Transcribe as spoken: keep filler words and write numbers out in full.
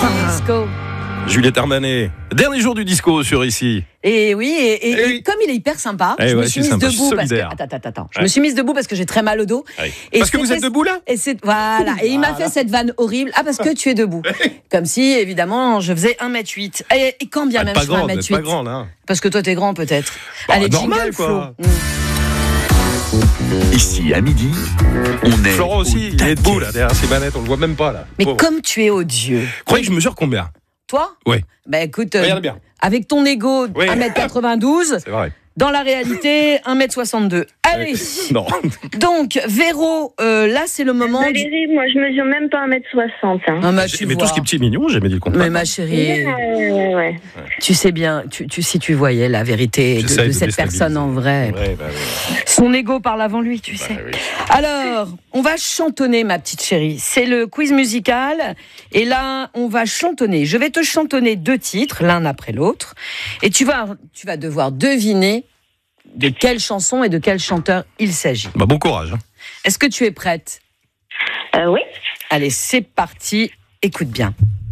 Disco. Juliette Armanet, dernier jour du disco sur ici. Et oui, et, et, Et et oui. comme il est hyper sympa, Eh je ouais, me suis c'est mise sympa, debout parce que solidaire. attends, attends, attends, je Ouais. me suis mise debout parce que j'ai très mal au dos. Oui. Et Parce que vous c'était- êtes debout là Et c'est voilà, et il m'a fait cette vanne horrible. Ah parce que tu es debout. Comme si évidemment je faisais un mètre huit. Et, et quand bien Ah, même Pas je fais un grande, mètre c'est pas huit. grande. Hein. Parce que toi t'es grand peut-être. Bah, Allez, normal, jingle, quoi. Flo. Mm. Ici, à midi, on est Florent au aussi, il est debout là, derrière ses manettes, on le voit même pas là. Mais Pauvre. comme tu es odieux. Croyez que je mesure combien? Toi Oui, Bah écoute, euh, regardez bien. avec ton ego Oui. un mètre quatre-vingt-douze, C'est vrai. dans la réalité un mètre soixante-deux. Allez. Non. Donc Véro, euh, là c'est le moment. du- Valérie, moi je mesure même pas un mètre soixante. Hein. Ah, bah, tu Mais vois. tout ce qui est petit et mignon, j'ai jamais dit le contraire. Mais ma chérie, Ouais, ouais, ouais. tu sais bien, tu, tu, si tu voyais la vérité de, J'essaie de de cette déstabiliser. personne en vrai, Ouais, bah, ouais. son ego parle avant lui, tu Bah, sais. oui. Alors, on va chantonner, ma petite chérie. C'est le quiz musical. Et là, on va chantonner. Je vais te chantonner deux titres, l'un après l'autre. Et tu vas, tu vas devoir deviner de quelle chanson et de quel chanteur il s'agit. Bah, bon courage. Hein. Est-ce que tu es prête ? Euh, oui. Allez, c'est parti. Écoute bien.